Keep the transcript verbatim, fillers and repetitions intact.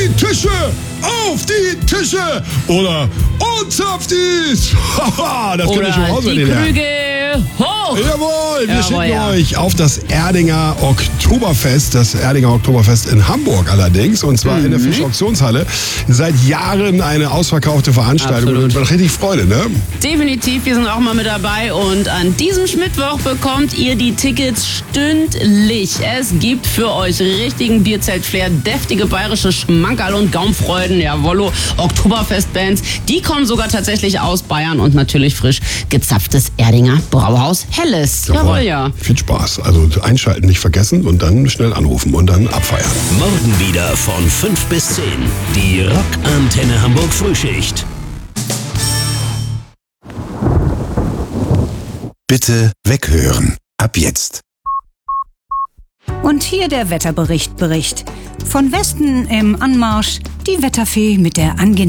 die Tische! Auf die Tische! Oder uns auf dies! Haha, das könnte ich schon Oder die auswendig lernen. Krüge hoch! Jawohl, wir Jawohl, schicken ja. euch auf das Erdinger Oktoberfest, das Erdinger Oktoberfest in Hamburg allerdings, und zwar Mhm. in der Fischauktionshalle. Seit Jahren eine ausverkaufte Veranstaltung. Absolut. Macht richtig Freude, ne? Definitiv, wir sind auch mal mit dabei und an diesem Mittwoch bekommt ihr die Tickets stündlich. Es gibt für euch richtigen Bierzelt-Flair, deftige bayerische Schmankerl und Gaumfreuden, jawollo, Oktoberfest-Bands, die kommen sogar tatsächlich aus Bayern und natürlich frisch gezapftes Erdinger Brauhaus Helles. Jawohl, ja. Viel Spaß. Also einschalten nicht vergessen und dann schnell anrufen und dann abfeiern. Morgen wieder von fünf bis zehn. Die Rockantenne Hamburg Frühschicht. Bitte weghören. Ab jetzt. Und hier der Wetterbericht Bericht. Von Westen im Anmarsch die Wetterfee mit der angenehmen